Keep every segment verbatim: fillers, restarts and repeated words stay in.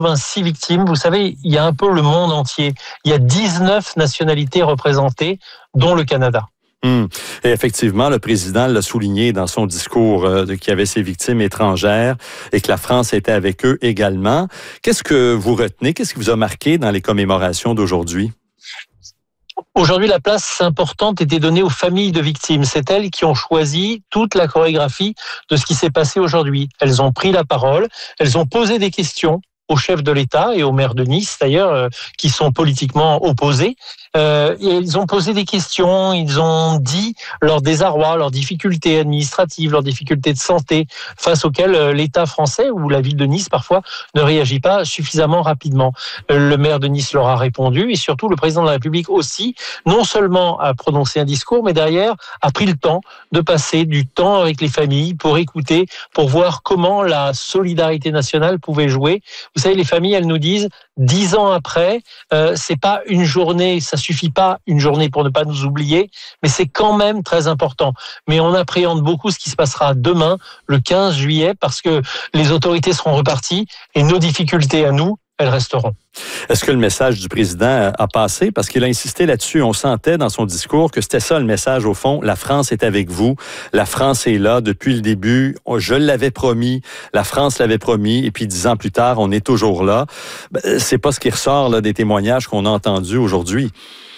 quatre-vingt-six victimes. Vous savez, il y a un peu le monde entier. Il y a dix-neuf nationalités représentées, dont le Canada. Hum. Et effectivement, le président l'a souligné dans son discours euh, qu'il y avait ces victimes étrangères et que la France était avec eux également. Qu'est-ce que vous retenez? Qu'est-ce qui vous a marqué dans les commémorations d'aujourd'hui? Aujourd'hui, la place importante était donnée aux familles de victimes. C'est elles qui ont choisi toute la chorégraphie de ce qui s'est passé aujourd'hui. Elles ont pris la parole, elles ont posé des questions au chef de l'État et au maire de Nice, d'ailleurs, euh, qui sont politiquement opposés. Euh, et ils ont posé des questions, ils ont dit leur désarroi, leurs difficultés administratives, leurs difficultés de santé, face auxquelles euh, l'État français ou la ville de Nice, parfois, ne réagit pas suffisamment rapidement. Euh, le maire de Nice leur a répondu et surtout le président de la République aussi, non seulement a prononcé un discours, mais derrière a pris le temps de passer du temps avec les familles pour écouter, pour voir comment la solidarité nationale pouvait jouer. Vous savez, les familles, elles nous disent, dix ans après, euh, c'est pas une journée, ça suffit pas une journée pour ne pas nous oublier, mais c'est quand même très important. Mais on appréhende beaucoup ce qui se passera demain, le quinze juillet, parce que les autorités seront reparties et nos difficultés à nous, elles resteront. Est-ce que le message du président a passé? Parce qu'il a insisté là-dessus. On sentait dans son discours que c'était ça le message au fond. La France est avec vous. La France est là depuis le début. Je l'avais promis. La France l'avait promis. Et puis dix ans plus tard, on est toujours là. C'est pas ce qui ressort là, des témoignages qu'on a entendus aujourd'hui.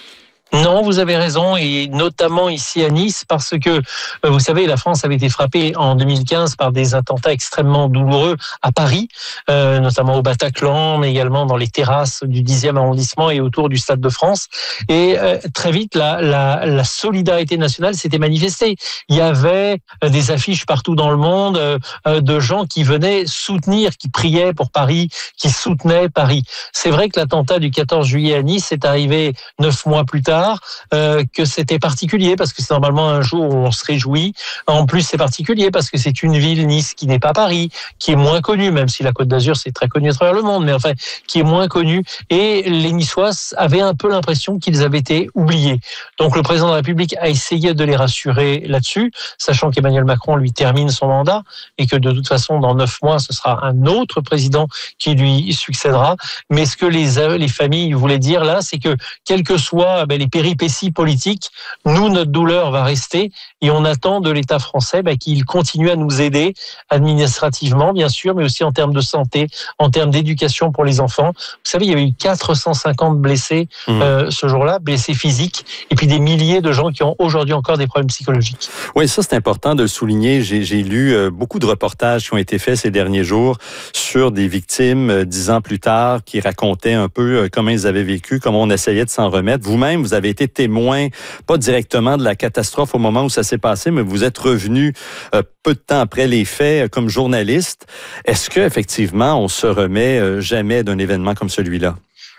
Non, vous avez raison, et notamment ici à Nice, parce que, vous savez, la France avait été frappée en deux mille quinze par des attentats extrêmement douloureux à Paris, euh, notamment au Bataclan, mais également dans les terrasses du dixième arrondissement et autour du Stade de France. Et euh, très vite, la, la, la solidarité nationale s'était manifestée. Il y avait des affiches partout dans le monde euh, de gens qui venaient soutenir, qui priaient pour Paris, qui soutenaient Paris. C'est vrai que l'attentat du quatorze juillet à Nice est arrivé neuf mois plus tard. Euh, que c'était particulier parce que c'est normalement un jour où on se réjouit. En plus, c'est particulier parce que c'est une ville, Nice, qui n'est pas Paris, qui est moins connue, même si la Côte d'Azur, c'est très connu à travers le monde, mais enfin, qui est moins connue. Et les Niçois avaient un peu l'impression qu'ils avaient été oubliés. Donc, le président de la République a essayé de les rassurer là-dessus, sachant qu'Emmanuel Macron, lui, termine son mandat et que de toute façon, dans neuf mois, ce sera un autre président qui lui succédera. Mais ce que les, les familles voulaient dire là, c'est que, quel que soit ben, les péripéties politiques, nous, notre douleur va rester et on attend de l'État français bah, qu'il continue à nous aider administrativement, bien sûr, mais aussi en termes de santé, en termes d'éducation pour les enfants. Vous savez, il y avait eu quatre cent cinquante blessés mmh. euh, ce jour-là, blessés physiques, et puis des milliers de gens qui ont aujourd'hui encore des problèmes psychologiques. Oui, ça, c'est important de le souligner. J'ai, j'ai lu euh, beaucoup de reportages qui ont été faits ces derniers jours sur des victimes, euh, dix ans plus tard, qui racontaient un peu euh, comment ils avaient vécu, comment on essayait de s'en remettre. Vous-même, vous avez été témoin, pas directement de la catastrophe au moment où ça s'est passé, mais vous êtes revenu euh, peu de temps après les faits euh, comme journaliste. Est-ce qu'effectivement, on se remet euh, jamais d'un événement comme celui-là?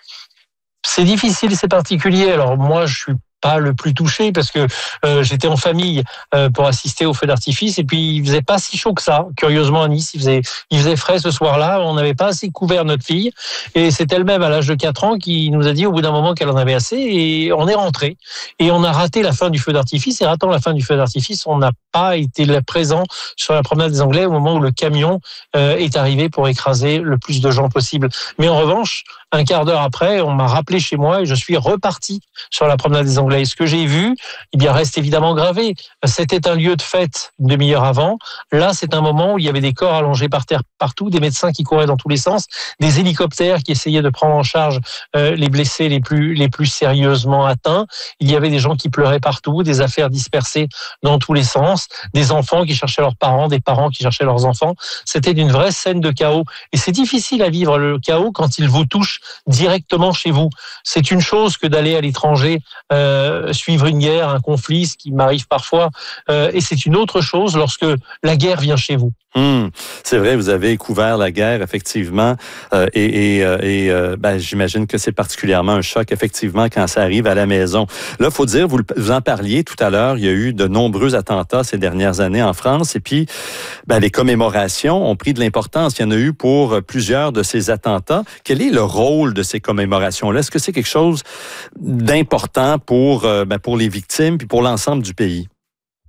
C'est difficile, c'est particulier. Alors moi, je suis pas le plus touché parce que euh, j'étais en famille euh, pour assister au feu d'artifice et puis il faisait pas si chaud que ça. Curieusement à Nice, il faisait il faisait frais ce soir-là. On n'avait pas assez couvert notre fille et c'est elle-même à l'âge de quatre ans qui nous a dit au bout d'un moment qu'elle en avait assez et on est rentré et on a raté la fin du feu d'artifice et ratant la fin du feu d'artifice, on n'a pas été présent sur la promenade des Anglais au moment où le camion euh, est arrivé pour écraser le plus de gens possible. Mais en revanche, un quart d'heure après, on m'a rappelé chez moi et je suis reparti sur la promenade des Anglais. Et ce que j'ai vu, eh bien, reste évidemment gravé. C'était un lieu de fête une demi-heure avant. Là, c'est un moment où il y avait des corps allongés par terre partout, des médecins qui couraient dans tous les sens, des hélicoptères qui essayaient de prendre en charge euh, les blessés les plus, les plus sérieusement atteints. Il y avait des gens qui pleuraient partout, des affaires dispersées dans tous les sens, des enfants qui cherchaient leurs parents, des parents qui cherchaient leurs enfants. C'était une vraie scène de chaos. Et c'est difficile à vivre le chaos quand il vous touche directement chez vous. C'est une chose que d'aller à l'étranger euh, suivre une guerre, un conflit, ce qui m'arrive parfois, euh, et c'est une autre chose lorsque la guerre vient chez vous. Hum, c'est vrai, vous avez couvert la guerre, effectivement, euh, et, et, et euh, ben, j'imagine que c'est particulièrement un choc, effectivement, quand ça arrive à la maison. Là, faut dire, vous, vous en parliez tout à l'heure, il y a eu de nombreux attentats ces dernières années en France, et puis ben, les commémorations ont pris de l'importance. Il y en a eu pour plusieurs de ces attentats. Quel est le rôle de ces commémorations-là? Est-ce que c'est quelque chose d'important pour, euh, ben, pour les victimes puis pour l'ensemble du pays?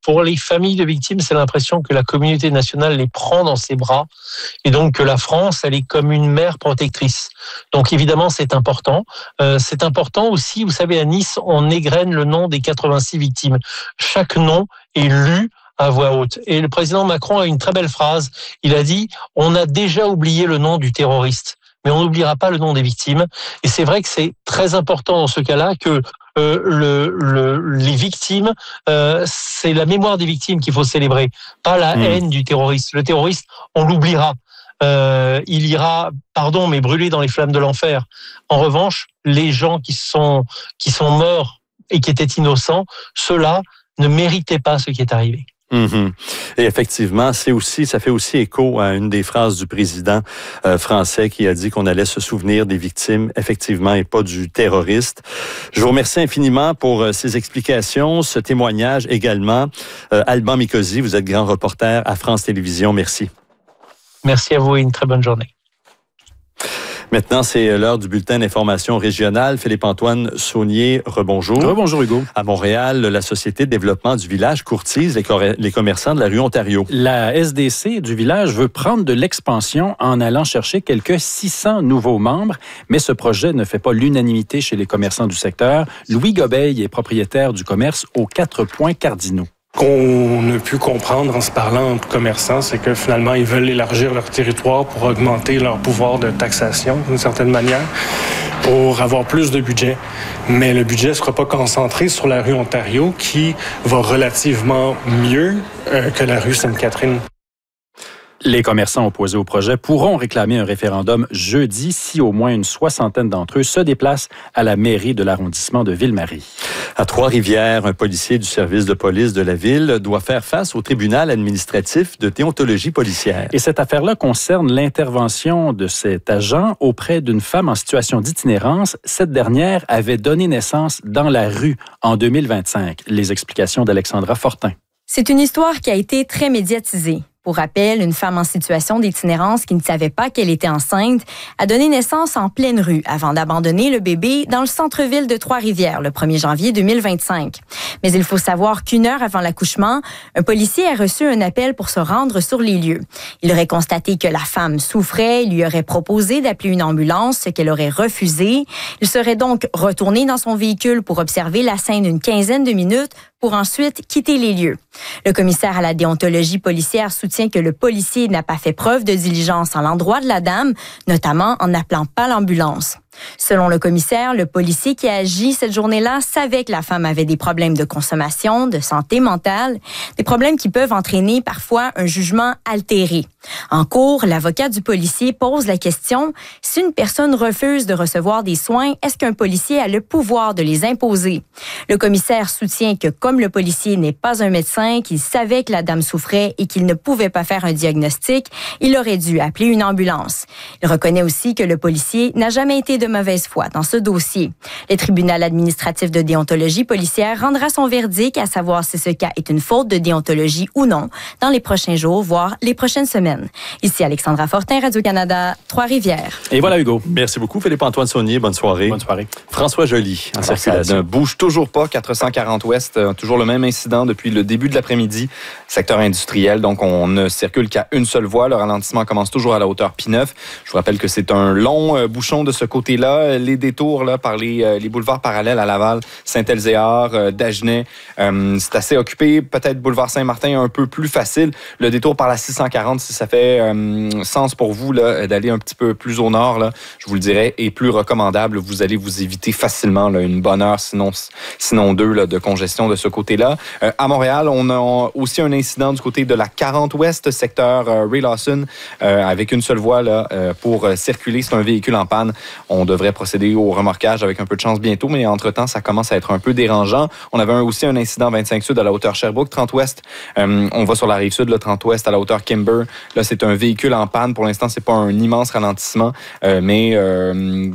pour les familles de victimes, c'est l'impression que la communauté nationale les prend dans ses bras et donc que la France, elle est comme une mère protectrice. Donc évidemment, c'est important. Euh, c'est important aussi, vous savez, à Nice, on égrène le nom des quatre-vingt-six victimes. Chaque nom est lu à voix haute. Et le président Macron a une très belle phrase. Il a dit « On a déjà oublié le nom du terroriste, mais on n'oubliera pas le nom des victimes. » Et c'est vrai que c'est très important dans ce cas-là que Euh, le, le, les victimes, euh, c'est la mémoire des victimes qu'il faut célébrer, pas la mmh. haine du terroriste. Le terroriste, on l'oubliera. Euh, il ira, pardon, mais brûler dans les flammes de l'enfer. En revanche, les gens qui sont qui sont morts et qui étaient innocents, ceux-là ne méritaient pas ce qui est arrivé. Mm-hmm. Et effectivement, c'est aussi, ça fait aussi écho à une des phrases du président euh, français qui a dit qu'on allait se souvenir des victimes, effectivement, et pas du terroriste. Je vous remercie infiniment pour euh, ces explications, ce témoignage également. Euh, Alban Mikosi, vous êtes grand reporter à France Télévisions. Merci. Merci à vous et une très bonne journée. Maintenant, c'est l'heure du bulletin d'information régionale. Philippe-Antoine Saunier, rebonjour. Rebonjour, Hugo. À Montréal, la Société de développement du village courtise les, cor- les commerçants de la rue Ontario. La S D C du village veut prendre de l'expansion en allant chercher quelques six cents nouveaux membres, mais ce projet ne fait pas l'unanimité chez les commerçants du secteur. Louis Gobeil est propriétaire du commerce aux quatre points cardinaux. Qu'on a pu comprendre en se parlant entre commerçants, c'est que finalement, ils veulent élargir leur territoire pour augmenter leur pouvoir de taxation d'une certaine manière, pour avoir plus de budget. Mais le budget ne sera pas concentré sur la rue Ontario, qui va relativement mieux euh, que la rue Sainte-Catherine. Les commerçants opposés au projet pourront réclamer un référendum jeudi si au moins une soixantaine d'entre eux se déplacent à la mairie de l'arrondissement de Ville-Marie. À Trois-Rivières, un policier du service de police de la ville doit faire face au tribunal administratif de déontologie policière. Et cette affaire-là concerne l'intervention de cet agent auprès d'une femme en situation d'itinérance. Cette dernière avait donné naissance dans la rue en deux mille vingt-cinq. Les explications d'Alexandra Fortin. C'est une histoire qui a été très médiatisée. Pour rappel, une femme en situation d'itinérance qui ne savait pas qu'elle était enceinte a donné naissance en pleine rue avant d'abandonner le bébé dans le centre-ville de Trois-Rivières le premier janvier deux mille vingt-cinq. Mais il faut savoir qu'une heure avant l'accouchement, un policier a reçu un appel pour se rendre sur les lieux. Il aurait constaté que la femme souffrait, il lui aurait proposé d'appeler une ambulance, ce qu'elle aurait refusé. Il serait donc retourné dans son véhicule pour observer la scène une quinzaine de minutes pour ensuite quitter les lieux. Le commissaire à la déontologie policière soutient que le policier n'a pas fait preuve de diligence à l'endroit de la dame, notamment en n'appelant pas l'ambulance. Selon le commissaire, le policier qui a agi cette journée-là savait que la femme avait des problèmes de consommation, de santé mentale, des problèmes qui peuvent entraîner parfois un jugement altéré. En cours, l'avocat du policier pose la question, si une personne refuse de recevoir des soins, est-ce qu'un policier a le pouvoir de les imposer? Le commissaire soutient que comme le policier n'est pas un médecin, qu'il savait que la dame souffrait et qu'il ne pouvait pas faire un diagnostic, il aurait dû appeler une ambulance. Il reconnaît aussi que le policier n'a jamais été de mauvaise foi dans ce dossier. Le tribunal administratif de déontologie policière rendra son verdict à savoir si ce cas est une faute de déontologie ou non dans les prochains jours, voire les prochaines semaines. Ici Alexandra Fortin, Radio-Canada, Trois-Rivières. Et voilà Hugo. Merci beaucoup Philippe-Antoine Saunier. Bonne soirée. Bonne soirée. François Joly, en circulation. Ça ne bouge toujours pas, quatre cent quarante Ouest, euh, toujours le même incident depuis le début de l'après-midi, secteur industriel, donc on ne circule qu'à une seule voie. Le ralentissement commence toujours à la hauteur P neuf. Je vous rappelle que c'est un long euh, bouchon de ce côté-là. Les détours là, par les, euh, les boulevards parallèles à Laval, Saint-Elzéar, euh, Dagenais, euh, c'est assez occupé. Peut-être boulevard Saint-Martin un peu plus facile. Le détour par la six cent quarante, si ça fait euh, sens pour vous là, d'aller un petit peu plus au nord, là, je vous le dirais, est plus recommandable. Vous allez vous éviter facilement là, une bonne heure, sinon, sinon deux, là, de congestion de ce côté-là. Euh, à Montréal, on a aussi un incident du côté de la quarante Ouest, secteur euh, Ray Lawson, euh, avec une seule voie là, euh, pour euh, circuler. C'est un véhicule en panne. On devrait procéder au remorquage avec un peu de chance bientôt, mais entre-temps, ça commence à être un peu dérangeant. On avait un, aussi un incident vingt-cinq Sud à la hauteur Sherbrooke, trente Ouest. Euh, on va sur la rive sud, le trente Ouest à la hauteur Kimber. Là, c'est un véhicule en panne. Pour l'instant, c'est pas un immense ralentissement, euh, mais... Euh,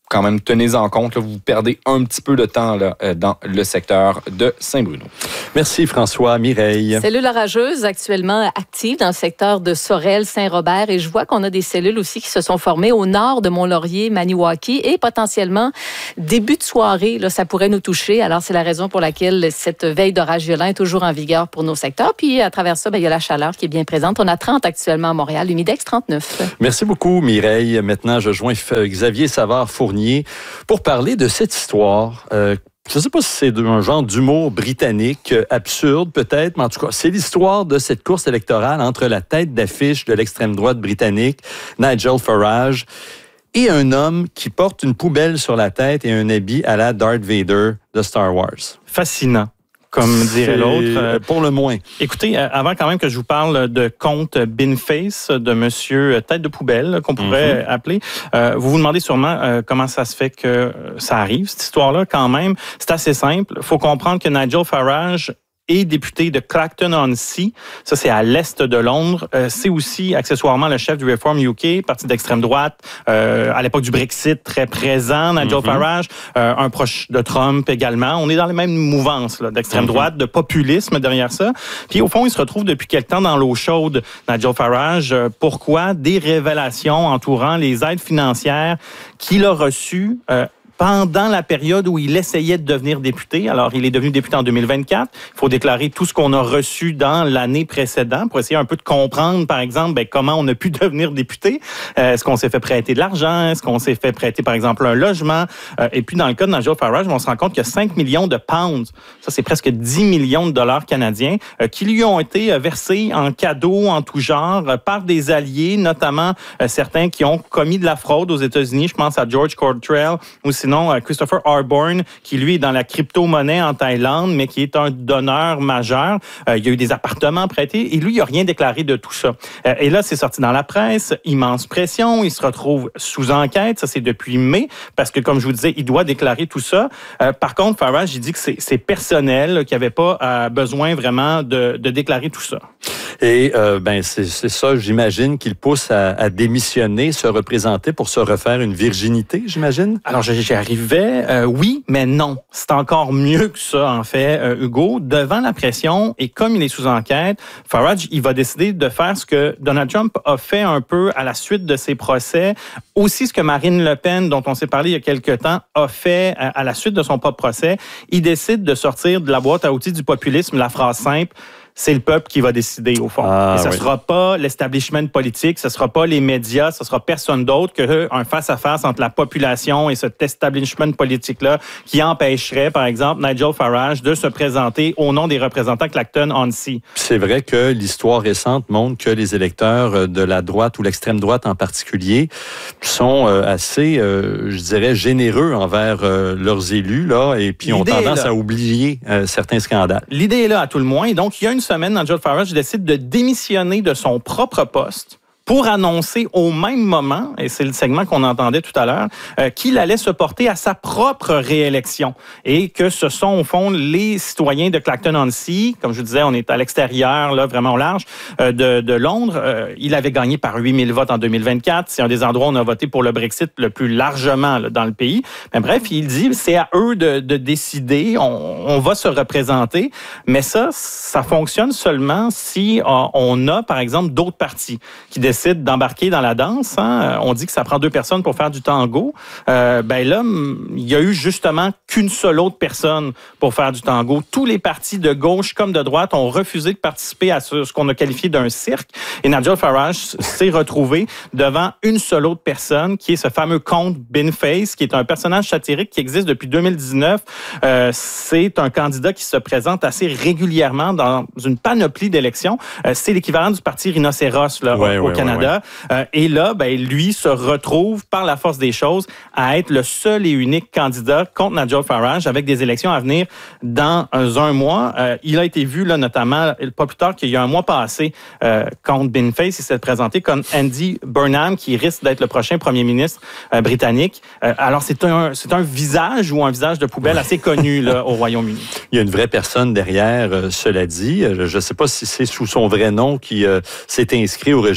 quand même, tenez-en compte, là, vous perdez un petit peu de temps là, dans le secteur de Saint-Bruno. Merci François. Mireille. Cellules orageuses actuellement actives dans le secteur de Sorel, Saint-Robert, et je vois qu'on a des cellules aussi qui se sont formées au nord de Mont-Laurier, Maniwaki, et potentiellement début de soirée, là, ça pourrait nous toucher. Alors c'est la raison pour laquelle cette veille d'orage violent est toujours en vigueur pour nos secteurs. Puis à travers ça, bien, il y a la chaleur qui est bien présente. On a trente actuellement à Montréal, l'humidex trente-neuf. Merci beaucoup Mireille. Maintenant, je joins Xavier Savard-Fournier pour parler de cette histoire. Euh, je ne sais pas si c'est un genre d'humour britannique, euh, absurde peut-être, mais en tout cas, c'est l'histoire de cette course électorale entre la tête d'affiche de l'extrême droite britannique, Nigel Farage, et un homme qui porte une poubelle sur la tête et un habit à la Darth Vader de Star Wars. Fascinant, comme dirait l'autre. Euh, pour le moins. Écoutez, avant quand même que je vous parle de compte Binface, de monsieur Tête de poubelle, qu'on pourrait mm-hmm. appeler, euh, vous vous demandez sûrement euh, comment ça se fait que ça arrive, cette histoire-là, quand même. C'est assez simple. Il faut comprendre que Nigel Farage est député de Clacton-on-Sea. Ça, c'est à l'est de Londres. Euh, c'est aussi, accessoirement, le chef du Reform U K, parti d'extrême droite, euh, à l'époque du Brexit, très présent, Nigel mm-hmm. Farage, euh, un proche de Trump également. On est dans les mêmes mouvances là, d'extrême mm-hmm. droite, de populisme derrière ça. Puis, au fond, il se retrouve depuis quelque temps dans l'eau chaude, Nigel Farage. Euh, pourquoi? Des révélations entourant les aides financières qu'il a reçues euh, pendant la période où il essayait de devenir député. Alors, il est devenu député en deux mille vingt-quatre. Il faut déclarer tout ce qu'on a reçu dans l'année précédente pour essayer un peu de comprendre, par exemple, ben, comment on a pu devenir député. Euh, est-ce qu'on s'est fait prêter de l'argent? Est-ce qu'on s'est fait prêter, par exemple, un logement? Euh, et puis, dans le cas de Nigel Farage, on se rend compte qu'il y a cinq millions de pounds. Ça, c'est presque dix millions de dollars canadiens euh, qui lui ont été versés en cadeaux en tout genre euh, par des alliés, notamment euh, certains qui ont commis de la fraude aux États-Unis. Je pense à George Cortrell ou sinon Christopher Harborn, qui lui est dans la crypto-monnaie en Thaïlande, mais qui est un donneur majeur. Euh, il y a eu des appartements prêtés et lui, il n'a rien déclaré de tout ça. Euh, et là, c'est sorti dans la presse, immense pression, il se retrouve sous enquête, ça c'est depuis mai, parce que comme je vous disais, il doit déclarer tout ça. Euh, par contre, Farage, il dit que c'est, c'est personnel, qu'il n'y avait pas euh, besoin vraiment de, de déclarer tout ça. Et euh, ben c'est, c'est ça, j'imagine, qu'il pousse à, à démissionner, se représenter pour se refaire une virginité, j'imagine? Alors, j'y arrivais, euh, oui, mais non. C'est encore mieux que ça, en fait, euh, Hugo. Devant la pression, et comme il est sous enquête, Farage, il va décider de faire ce que Donald Trump a fait un peu à la suite de ses procès, aussi ce que Marine Le Pen, dont on s'est parlé il y a quelque temps, a fait à, à la suite de son propre procès. Il décide de sortir de la boîte à outils du populisme la phrase simple: c'est le peuple qui va décider, au fond. Ah, et ce ne oui. sera pas l'establishment politique, ce ne sera pas les médias, ce ne sera personne d'autre qu'un face-à-face entre la population et cet establishment politique-là qui empêcherait, par exemple, Nigel Farage de se présenter au nom des représentants Clacton-on-Sea. C'est vrai que l'histoire récente montre que les électeurs de la droite ou l'extrême droite en particulier sont assez, euh, je dirais, généreux envers euh, leurs élus, là, et puis ont tendance à oublier euh, certains scandales. L'idée est là, à tout le moins. Et donc, il y a une semaine, Nigel Farage décide de démissionner de son propre poste pour annoncer au même moment, et c'est le segment qu'on entendait tout à l'heure, euh, qu'il allait se porter à sa propre réélection et que ce sont au fond les citoyens de Clacton-on-Sea, comme je vous disais, on est à l'extérieur, là, vraiment au large, euh, de, de Londres. Euh, il avait gagné par huit mille votes en deux mille vingt-quatre. C'est un des endroits où on a voté pour le Brexit le plus largement là, dans le pays. Mais bref, il dit, c'est à eux de, de décider, on, on va se représenter, mais ça, ça fonctionne seulement si on, on a, par exemple, d'autres partis qui décident d'embarquer dans la danse. Hein. On dit que ça prend deux personnes pour faire du tango. Euh, ben là, il y a eu justement qu'une seule autre personne pour faire du tango. Tous les partis de gauche comme de droite ont refusé de participer à ce, ce qu'on a qualifié d'un cirque. Et Nigel Farage s'est retrouvé devant une seule autre personne, qui est ce fameux comte Binface, qui est un personnage satirique qui existe depuis deux mille dix-neuf. Euh, c'est un candidat qui se présente assez régulièrement dans une panoplie d'élections. Euh, c'est l'équivalent du parti Rhinocéros là, ouais, au, ouais, au Canada. Ouais, ouais. Euh, et là, ben, lui se retrouve par la force des choses à être le seul et unique candidat contre Nigel Farage avec des élections à venir dans un mois. Euh, il a été vu là, notamment, pas plus tard qu'il y a un mois passé, euh, contre Binface, il s'est présenté comme Andy Burnham, qui risque d'être le prochain premier ministre euh, britannique. Euh, alors, c'est un, c'est un visage ou un visage de poubelle assez connu là, au Royaume-Uni. Il y a une vraie personne derrière, euh, cela dit. Je ne sais pas si c'est sous son vrai nom qui euh, s'est inscrit au registre britannique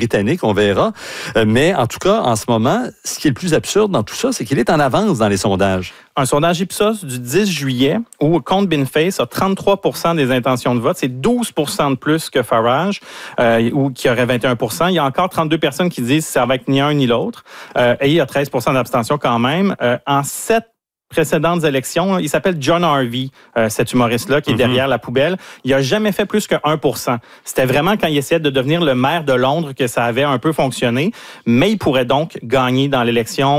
Britanniques, on verra. Euh, mais en tout cas, en ce moment, ce qui est le plus absurde dans tout ça, c'est qu'il est en avance dans les sondages. Un sondage Ipsos du dix juillet où contre Binface a trente-trois pour cent des intentions de vote. C'est douze pour cent de plus que Farage, euh, ou qui aurait vingt et un pour cent. Il y a encore trente-deux personnes qui disent que ça va être ni un ni l'autre. Euh, et il y a treize pour cent d'abstention quand même. Euh, en sept précédentes élections, il s'appelle John Harvey, euh, cet humoriste-là qui est derrière mm-hmm. la poubelle. Il n'a jamais fait plus que un pour cent. C'était vraiment quand il essayait de devenir le maire de Londres que ça avait un peu fonctionné. Mais il pourrait donc gagner dans l'élection